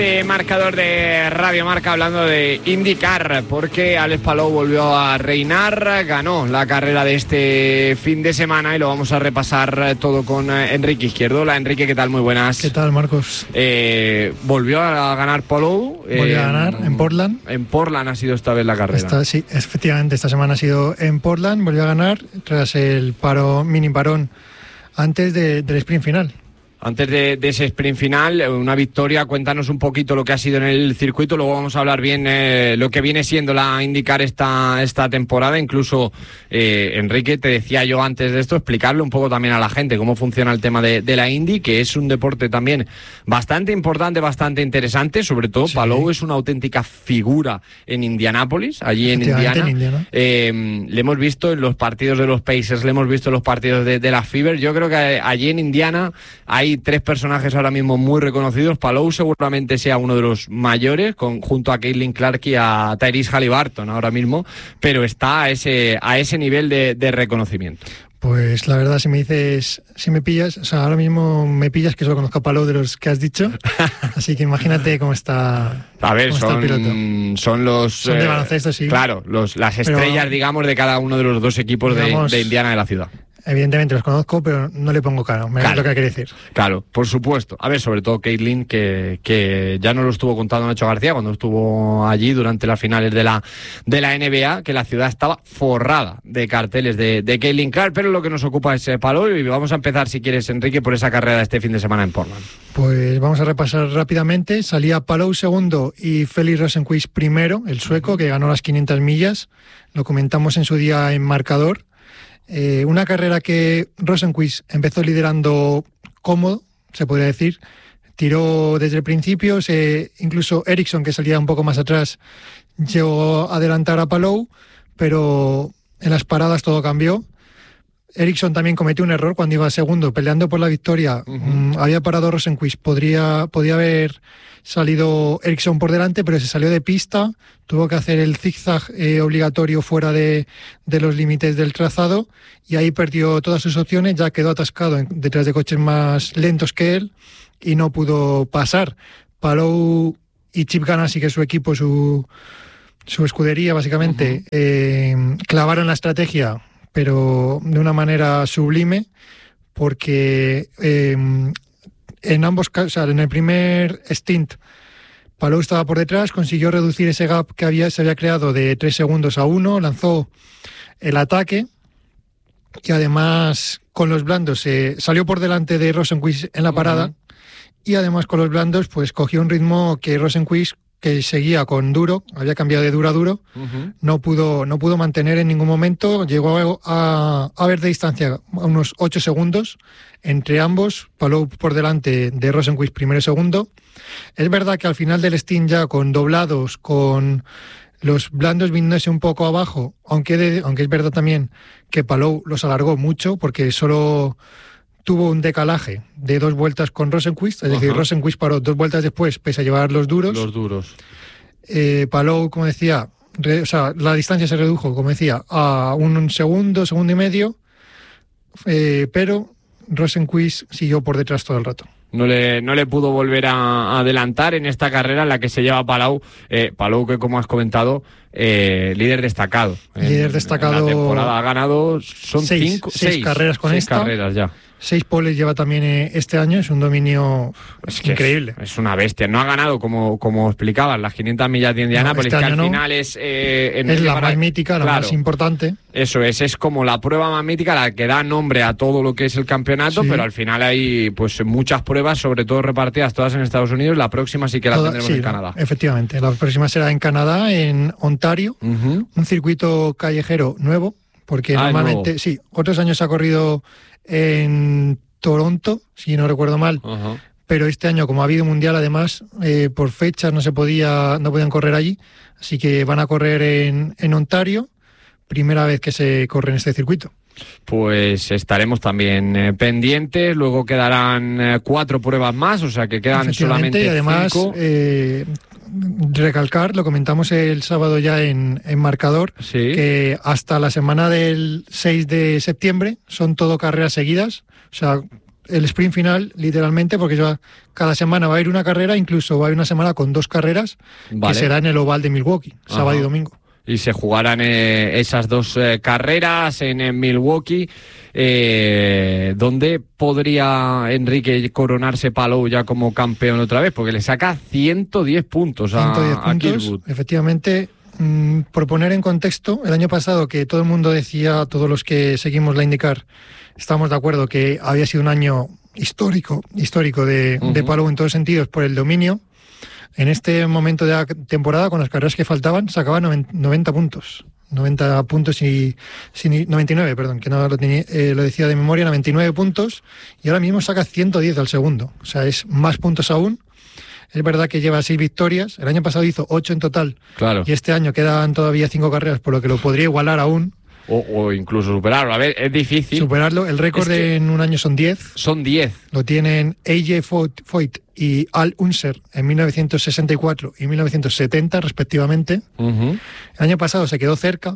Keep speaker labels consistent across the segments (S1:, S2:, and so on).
S1: Marcador de Radio Marca hablando de IndyCar, porque Alex Palou volvió a reinar, ganó la carrera de este fin de semana y lo vamos a repasar todo con Enrique Izquierdo. Hola Enrique, ¿qué tal? Muy buenas.
S2: ¿Qué tal, Marcos?
S1: Volvió a ganar Palou.
S2: Volvió a ganar en Portland.
S1: En Portland ha sido esta vez la carrera.
S2: Sí, efectivamente, esta semana ha sido en Portland, volvió a ganar tras el mini parón antes del sprint final.
S1: Antes de ese sprint final, una victoria. Cuéntanos un poquito lo que ha sido en el circuito, luego vamos a hablar bien lo que viene siendo la IndyCar esta temporada. Incluso, Enrique, te decía yo antes de esto, explicarle un poco también a la gente cómo funciona el tema de la Indy, que es un deporte también bastante importante, bastante interesante. Sobre todo, sí. Palou es una auténtica figura en Indianápolis, allí en Indiana. Le hemos visto en los partidos de los Pacers, le hemos visto en los partidos de la Fever. Yo creo que allí en Indiana hay 3 personajes ahora mismo muy reconocidos. Palou seguramente sea uno de los mayores, junto a Caitlin Clark y a Tyrese Haliburton ahora mismo, pero está a ese nivel de reconocimiento.
S2: Pues la verdad, si me pillas, o sea, ahora mismo me pillas que solo conozco a Palou de los que has dicho, así que imagínate cómo está.
S1: A ver, son
S2: de baloncesto, sí.
S1: Claro, las estrellas, digamos, de cada uno de los 2 equipos de Indiana de la ciudad.
S2: Evidentemente los conozco, pero no le pongo cara, es lo que quiere decir.
S1: Claro, por supuesto. A ver, sobre todo Caitlin, que ya nos lo estuvo contando Nacho García cuando estuvo allí durante las finales de la NBA, que la ciudad estaba forrada de carteles de Caitlin Clark, pero lo que nos ocupa es Palou, y vamos a empezar, si quieres, Enrique, por esa carrera de este fin de semana en Portland.
S2: Pues vamos a repasar rápidamente. Salía Palou segundo y Felix Rosenqvist primero, el sueco, que ganó las 500 millas. Lo comentamos en su día en Marcador. Una carrera que Rosenqvist empezó liderando cómodo, se podría decir. Tiró desde el principio, incluso Ericsson, que salía un poco más atrás, llegó a adelantar a Palou, pero en las paradas todo cambió. Ericsson también cometió un error cuando iba segundo, peleando por la victoria. Había parado Rosenqvist, podía haber salido Ericsson por delante, pero se salió de pista, tuvo que hacer el zigzag obligatorio fuera de los límites del trazado, y ahí perdió todas sus opciones, ya quedó atascado detrás de coches más lentos que él y no pudo pasar. Palou y Chip Ganassi, que es su equipo, su escudería básicamente, clavaron la estrategia, pero de una manera sublime, porque en ambos casos, en el primer stint, Palou estaba por detrás, consiguió reducir ese gap que se había creado de 3 segundos a 1, lanzó el ataque y además con los blandos salió por delante de Rosenqvist en la parada, y además con los blandos pues cogió un ritmo que Rosenqvist, que seguía con duro, había cambiado de duro a duro, no pudo mantener en ningún momento. Llegó a haber de distancia unos 8 segundos entre ambos, Palou por delante de Rosenqvist primero y segundo. Es verdad que al final del stint, ya con doblados, con los blandos viniéndose un poco abajo, aunque es verdad también que Palou los alargó mucho, porque solo tuvo un decalaje de 2 vueltas con Rosenqvist, es decir, Rosenqvist paró 2 vueltas después, pese a llevar los duros. Palou, como decía, la distancia se redujo, como decía, a un segundo y medio, pero Rosenqvist siguió por detrás todo el rato.
S1: No le pudo volver a adelantar en esta carrera en la que se lleva Palou. Palou, que como has comentado, líder destacado.
S2: Líder destacado.
S1: En la temporada ha ganado, son 6
S2: carreras con esta.
S1: 6 carreras ya.
S2: 6 poles lleva también este año, es un dominio increíble.
S1: Es una bestia. No ha ganado, como explicabas, las 500 millas de Indianápolis, que al final es
S2: la más mítica, la más importante.
S1: Eso es como la prueba más mítica, la que da nombre a todo lo que es el campeonato, pero al final hay pues muchas pruebas, sobre todo repartidas todas en Estados Unidos. La próxima sí que la tendremos en Canadá.
S2: Efectivamente, la próxima será en Canadá, en Ontario, un circuito callejero nuevo, porque normalmente, otros años se ha corrido en Toronto, si no recuerdo mal, pero este año, como ha habido mundial, además, por fechas no podían correr allí, así que van a correr en Ontario, primera vez que se corre en este circuito.
S1: Pues estaremos también pendientes. Luego quedarán 4 pruebas más, o sea que quedan solamente 5.
S2: Y además, recalcar, lo comentamos el sábado ya en Marcador, que hasta la semana del 6 de septiembre son todo carreras seguidas. O sea, el sprint final, literalmente, porque cada semana va a ir una carrera, incluso va a ir una semana con 2 carreras, que será en el oval de Milwaukee, sábado y domingo.
S1: Y se jugarán esas 2 carreras en Milwaukee, donde podría Enrique coronarse Palou ya como campeón otra vez, porque le saca 110 puntos a Kirkwood.
S2: Efectivamente. Por poner en contexto, el año pasado, que todo el mundo decía, todos los que seguimos la IndyCar, estamos de acuerdo que había sido un año histórico de Palou en todos sentidos por el dominio. En este momento de la temporada, con las carreras que faltaban, sacaba 90 puntos. 90 puntos y 99, perdón, que no lo decía de memoria, 99 puntos, y ahora mismo saca 110 al segundo. O sea, es más puntos aún. Es verdad que lleva 6 victorias. El año pasado hizo 8 en total.
S1: Claro.
S2: Y este año quedan todavía 5 carreras, por lo que lo podría igualar aún.
S1: O incluso superarlo. A ver, es difícil.
S2: Superarlo. El récord en un año son 10.
S1: Son 10.
S2: Lo tienen AJ Foyt y Al Unser en 1964 y 1970, respectivamente. El año pasado se quedó cerca.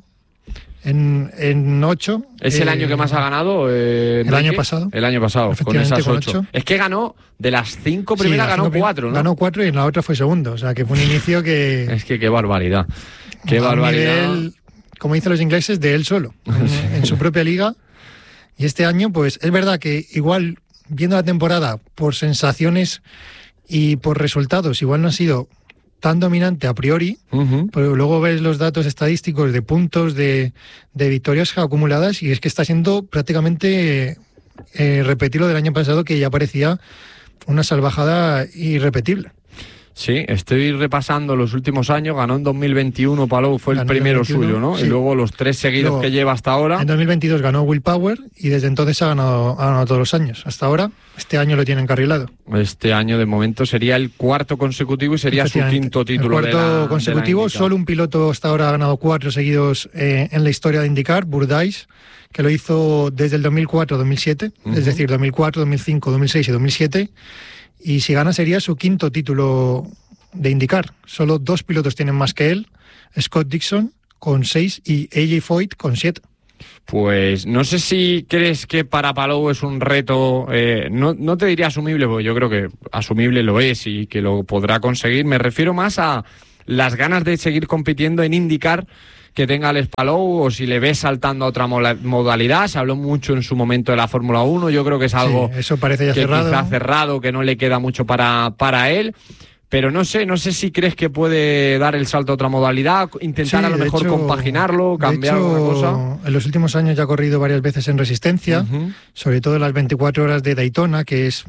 S2: En 8.
S1: ¿Es el año que más ha ganado?
S2: El año pasado.
S1: El año pasado, con esas 8. Es que ganó, de las 5 primeras, ganó 4, ¿no?
S2: Ganó 4 y en la otra fue segundo. O sea, que fue un inicio que...
S1: Es que qué barbaridad. Qué barbaridad.
S2: Nivel, como dicen los ingleses, de él solo, en su propia liga. Y este año, pues, es verdad que igual, viendo la temporada, por sensaciones y por resultados, igual no ha sido tan dominante a priori, pero luego ves los datos estadísticos de puntos, de victorias acumuladas, y es que está siendo prácticamente repetir lo del año pasado, que ya parecía una salvajada irrepetible.
S1: Sí, estoy repasando los últimos años. Ganó en 2021, Palou fue el primero suyo, ¿no? Sí. Y luego los 3 seguidos que lleva hasta ahora.
S2: En 2022 ganó Will Power y desde entonces ha ganado todos los años. Hasta ahora, este año lo tiene encarrilado.
S1: Este año, de momento, sería el 4º consecutivo y sería su 5º título.
S2: El 4º consecutivo. Solo un piloto hasta ahora ha ganado 4 seguidos en la historia de IndyCar, Burdais, que lo hizo desde el 2004-2007, es decir, 2004, 2005, 2006 y 2007. Y si gana sería su 5º título de IndyCar. Solo 2 pilotos tienen más que él, Scott Dixon con 6 y AJ Foyt con 7.
S1: Pues no sé si crees que para Palou es un reto, no te diría asumible, porque yo creo que asumible lo es y que lo podrá conseguir. Me refiero más a las ganas de seguir compitiendo en IndyCar que tenga Alex Palou, o si le ves saltando a otra modalidad. Se habló mucho en su momento de la Fórmula 1, yo creo que es algo
S2: eso parece ya
S1: que
S2: cerrado.
S1: Quizá cerrado, que no le queda mucho para él. Pero no sé si crees que puede dar el salto a otra modalidad, intentar a lo mejor compaginarlo, cambiar alguna cosa.
S2: En los últimos años ya ha corrido varias veces en resistencia, sobre todo en las 24 horas de Daytona, que es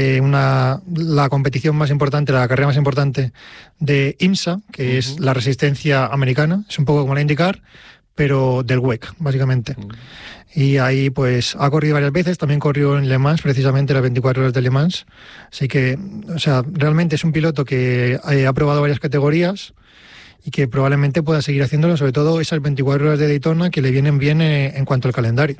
S2: la competición más importante, la carrera más importante de IMSA, que es la resistencia americana. Es un poco como la IndyCar, pero del WEC, básicamente. Y ahí pues ha corrido varias veces, también corrió en Le Mans, precisamente las 24 horas de Le Mans. Así que, o sea, realmente es un piloto que ha probado varias categorías y que probablemente pueda seguir haciéndolo, sobre todo esas 24 horas de Daytona que le vienen bien en cuanto al calendario.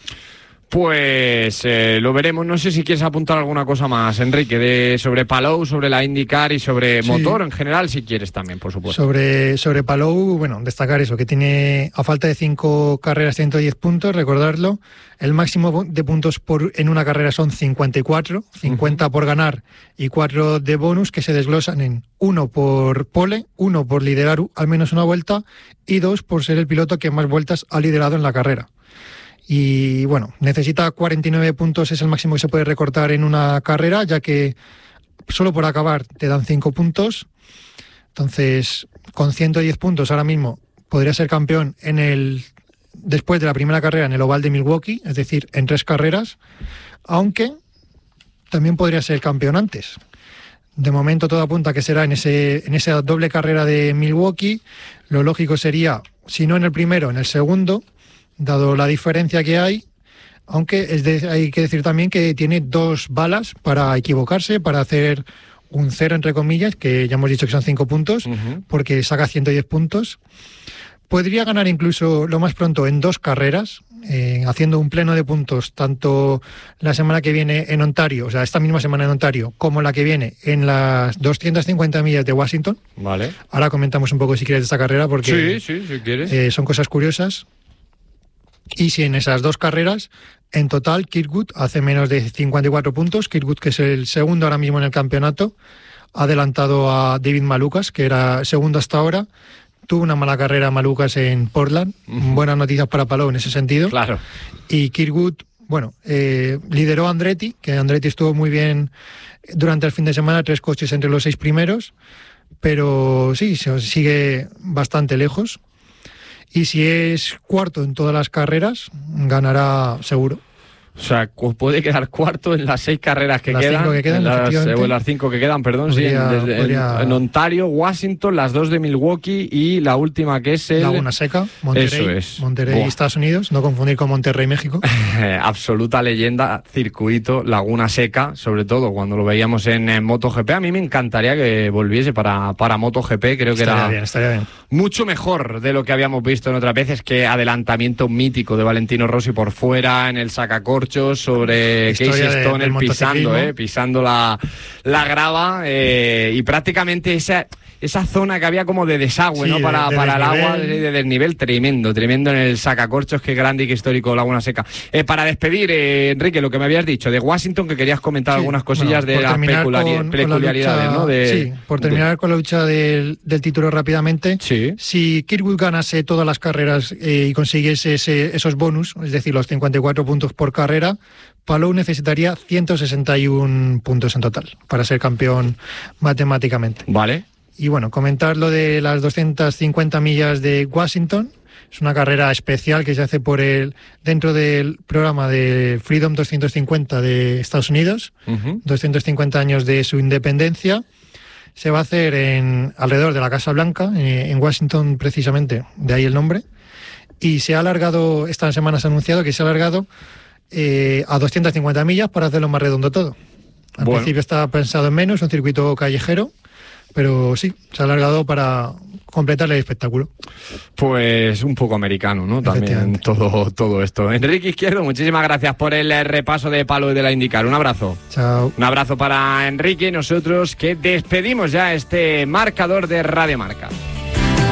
S1: Pues lo veremos. No sé si quieres apuntar alguna cosa más, Enrique, sobre Palou, sobre la IndyCar y sobre motor en general, si quieres también, por supuesto.
S2: Sobre Palou, bueno, destacar eso, que tiene a falta de 5 carreras 110 puntos, recordarlo. El máximo de puntos en una carrera son 54, 50 por ganar y 4 de bonus, que se desglosan en 1 por pole, 1 por liderar al menos una vuelta y 2 por ser el piloto que más vueltas ha liderado en la carrera. Y bueno, necesita 49 puntos, es el máximo que se puede recortar en una carrera, ya que solo por acabar te dan 5 puntos. Entonces, con 110 puntos ahora mismo podría ser campeón después de la primera carrera en el oval de Milwaukee, es decir, en 3 carreras, aunque también podría ser campeón antes. De momento todo apunta que será en esa doble carrera de Milwaukee. Lo lógico sería, si no en el primero, en el segundo, dado la diferencia que hay, aunque hay que decir también que tiene 2 balas para equivocarse, para hacer un 0 entre comillas, que ya hemos dicho que son 5 puntos, porque saca 110 puntos. Podría ganar incluso lo más pronto en 2 carreras, haciendo un pleno de puntos tanto la semana que viene en Ontario, o sea, esta misma semana en Ontario, como la que viene en las 250 millas de Washington.
S1: Vale. Ahora
S2: comentamos un poco si quieres de esta carrera, porque
S1: sí, si quieres.
S2: Son cosas curiosas. Y si en esas 2 carreras, en total, Kirkwood hace menos de 54 puntos. Kirkwood, que es el segundo ahora mismo en el campeonato, ha adelantado a David Malukas, que era segundo hasta ahora. Tuvo una mala carrera Malukas en Portland. Buenas noticias para Palou en ese sentido.
S1: Claro. Y
S2: Kirkwood, lideró a Andretti, que Andretti estuvo muy bien durante el fin de semana, 3 coches entre los 6 primeros, pero sí, se sigue bastante lejos. Y si es cuarto en todas las carreras, ganará seguro.
S1: O sea, puede quedar cuarto en las 6 carreras que
S2: las
S1: quedan.
S2: 5 que quedan,
S1: o las 5 que quedan, perdón. En Ontario, Washington, las 2 de Milwaukee y la última que es
S2: Laguna Seca, Monterrey.
S1: Eso es.
S2: Monterrey, Estados Unidos, no confundir con Monterrey, México.
S1: Absoluta leyenda, circuito, Laguna Seca, sobre todo cuando lo veíamos en MotoGP. A mí me encantaría que volviese para MotoGP, creo que
S2: estaría bien.
S1: Mucho mejor de lo que habíamos visto en otras veces. Que adelantamiento mítico de Valentino Rossi por fuera, en el sacacorchos, sobre Casey Stoner pisando la grava, y prácticamente esa zona que había como de desagüe, ¿no? Para el agua, de desnivel, tremendo en el sacacorchos. Qué grande y qué histórico Laguna Seca. Para despedir, Enrique, lo que me habías dicho de Washington, que querías comentar algunas cosillas de las peculiaridades, ¿no?
S2: Por terminar con la lucha del título rápidamente.
S1: Sí.
S2: Si Kirkwood ganase todas las carreras y consiguiese esos bonus, es decir, los 54 puntos por carrera, Palou necesitaría 161 puntos en total para ser campeón matemáticamente.
S1: Vale.
S2: Y bueno, comentar lo de las 250 millas de Washington. Es una carrera especial que se hace dentro del programa de Freedom 250 de Estados Unidos, 250 años de su independencia. Se va a hacer alrededor de la Casa Blanca, en Washington precisamente, de ahí el nombre. Y se ha alargado, esta semana se ha anunciado que se ha alargado a 250 millas para hacerlo más redondo todo. Al principio estaba pensado en menos, un circuito callejero, pero sí, se ha alargado para completar el espectáculo.
S1: Pues un poco americano, ¿no? También todo esto. Enrique Izquierdo, muchísimas gracias por el repaso de Palou y de la IndyCar. Un abrazo.
S2: Chao.
S1: Un abrazo para Enrique y nosotros, que despedimos ya este marcador de Radio Marca.